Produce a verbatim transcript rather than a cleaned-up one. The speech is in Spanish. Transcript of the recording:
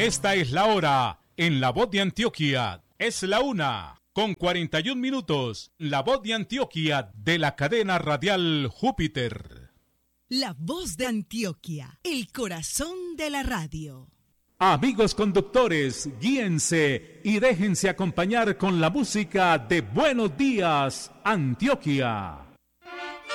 Esta es la hora en La Voz de Antioquia. Es la una con cuarenta y un minutos. La Voz de Antioquia de la cadena radial Júpiter. La Voz de Antioquia, el corazón de la radio. Amigos conductores, guíense y déjense acompañar con la música de Buenos Días, Antioquia.